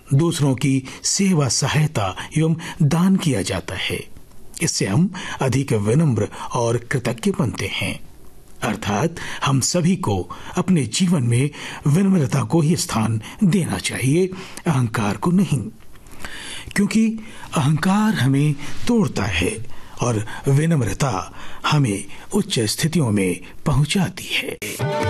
दूसरों की सेवा, सहायता एवं दान किया जाता है। इससे हम अधिक विनम्र और कृतज्ञ बनते हैं। अर्थात हम सभी को अपने जीवन में विनम्रता को ही स्थान देना चाहिए, अहंकार को नहीं, क्योंकि अहंकार हमें तोड़ता है और विनम्रता हमें उच्च स्थितियों में पहुंचाती है।